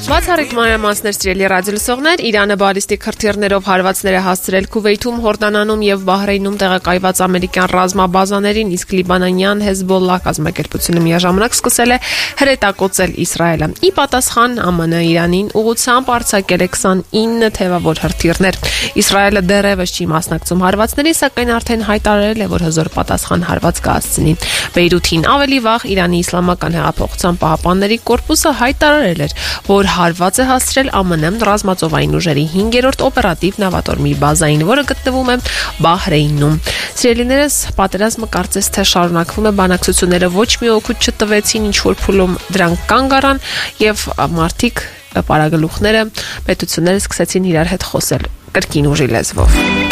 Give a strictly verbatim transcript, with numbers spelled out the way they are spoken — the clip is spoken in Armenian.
Բացառիկ մանրամասներ սիրելի ռադիոլսողներ, Իրանը բալիստիկ հրթիռներով հարվածներ է հասցրել Քուվեյթում, Հորդանանում եւ Բահրեյնում տեղակայված ամերիկյան ռազմաբազաներին, իսկ լիբանանյան Հեզբոլլահ կազմակերպությունը միաժամանակ սկսել է հրետակոծել Իսրայելը։ Ի պատասխան ԱՄՆ Իրանին ուղղությամբ արձակել է քսանինը թևավոր հրթիռներ։ Իսրայելը դեռևս չի մասնակցում հարվածներին, սակայն արդեն հայտարարել է, որ հզոր պատասխան հարված կհասցնի։ Բեյրութին ավելի վաղ Իրանի իսլամական հեղափոխության պահապանների կորպուսը հայտարարել էր, որ հարված է հասցրել ԱՄՆ ռազմածովային ուժերի հինգերորդ օպերատիվ նավատորմի բազային, որը գտնվում է Բահրեյնում։ Սիրելիներս, պատերազմը կարծես թե շարունակվում է, բանակցությունները ոչ մի օգուտ չտվեցին, ինչ որ փուլում դրանք կանգ առան եւ մարդիկ, պարագլուխները, պետությունները սկսեցին իրար հետ խոսել կրկին ուժի լեզվով։